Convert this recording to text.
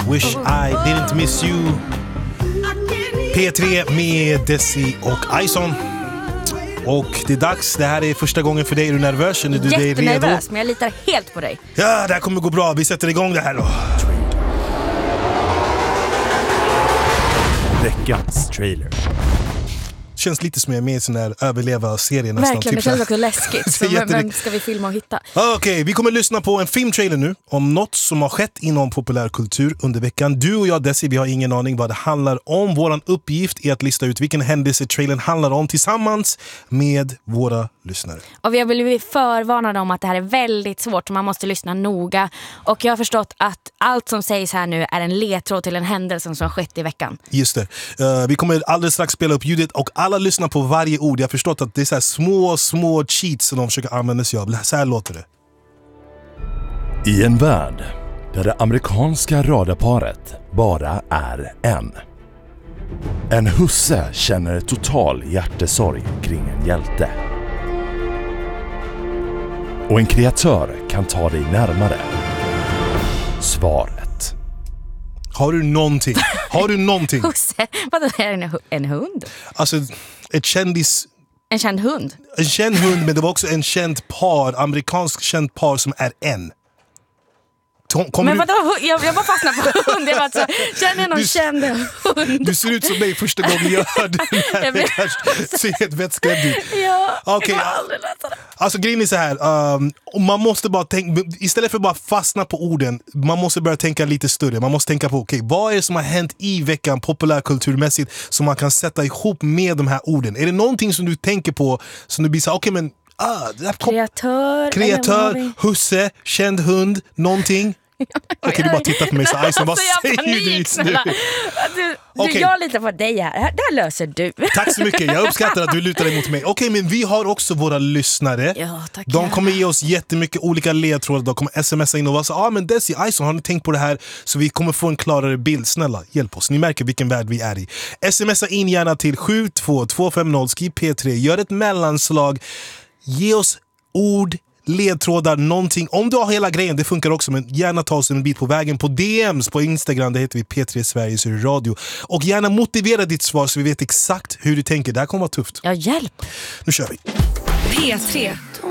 Wish I Didn't Miss You. P3 med Desi och Ison. Och det är dags, det här är första gången för dig. Är du nervös? Är du redo? Jättenervös, men jag litar helt på dig. Ja, det här kommer gå bra, vi sätter igång det här då. Veckans trailer. Känns lite som jag är med i sån här överleva-serie nästan. Verkligen, typ det känns också läskigt. Så vem ska vi filma och hitta? Okej, vi kommer lyssna på en filmtrailer nu om något som har skett inom populärkultur under veckan. Du och jag, Desi, vi har ingen aning vad det handlar om. Våran uppgift är att lista ut vilken händelse trailern handlar om tillsammans med våra lyssnare. Och vi har blivit förvarnade om att det här är väldigt svårt och man måste lyssna noga. Och jag har förstått att allt som sägs här nu är en ledtråd till en händelse som har skett i veckan. Just det. Vi kommer alldeles strax spela upp ljudet och alla lyssnar på varje ord. Jag har förstått att det är så här små cheats som de försöker använda sig av. Så här låter det. I en värld där det amerikanska radarparet bara är en. En husse känner total hjärtesorg kring en hjälte. Och en kreatör kan ta dig närmare svaret. Har du någonting? Husse, vadå, är det en hund? Alltså, ett kändis... En känd hund? En känd hund, men det var också en känd par, amerikansk känd par som är en. Men vadå, jag bara fastnar på hund. Jag bara så, känner jag någon känd hund? Du ser ut som mig första gången jag hörde den här. Ser helt vettskrämd ut. Ja, okay. jag kommer aldrig läsa det. Alltså grejen är så här, man måste bara tänka, istället för bara fastna på orden, man måste börja tänka lite större. Man måste tänka på, vad är det som har hänt i veckan populärkulturmässigt som man kan sätta ihop med de här orden? Är det någonting som du tänker på som du blir så här, kreatör, husse, känd hund, någonting. Okej, du bara tittar på mig så Ison, vad säger du just nu? Jag litar på dig här. Där löser du. Tack så mycket, jag uppskattar att du lutar dig mot mig. Okej, men vi har också våra lyssnare. Ja, tack. De kommer ge oss jättemycket olika ledtrådar. De kommer smsa in och vara så, men Desi, Ison, har ni tänkt på det här? Så vi kommer få en klarare bild. Snälla, hjälp oss. Ni märker vilken värld vi är i. Smsa in gärna till 72250, skriv P3. Gör ett mellanslag. Ge oss ord, ledtrådar, någonting. Om du har hela grejen, det funkar också, men gärna ta oss en bit på vägen på DMs på Instagram, det heter vi P3 Sveriges Radio. Och gärna motivera ditt svar så vi vet exakt hur du tänker. Det här kommer vara tufft. Ja, hjälp. Nu kör vi. P3